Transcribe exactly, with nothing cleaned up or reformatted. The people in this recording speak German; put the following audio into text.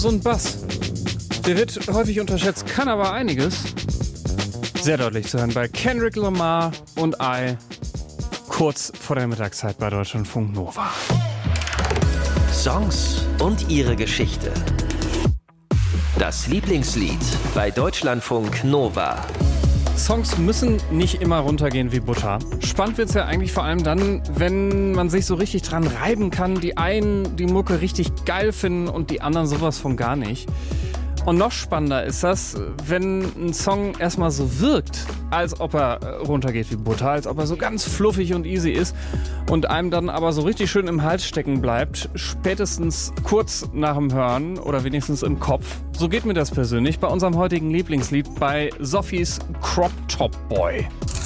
So ein Bass, der wird häufig unterschätzt, kann aber einiges. Sehr deutlich zu hören bei Kendrick Lamar und I, kurz vor der Mittagszeit bei Deutschlandfunk Nova. Songs und ihre Geschichte. Das Lieblingslied bei Deutschlandfunk Nova. Songs müssen nicht immer runtergehen wie Butter. Spannend wird's ja eigentlich vor allem dann, wenn man sich so richtig dran reiben kann, die einen die Mucke richtig geil finden und die anderen sowas von gar nicht. Und noch spannender ist das, wenn ein Song erstmal so wirkt, als ob er runtergeht wie Butter, als ob er so ganz fluffig und easy ist und einem dann aber so richtig schön im Hals stecken bleibt, spätestens kurz nach dem Hören oder wenigstens im Kopf. So geht mir das persönlich bei unserem heutigen Lieblingslied, bei Sophies Crop Top Boy.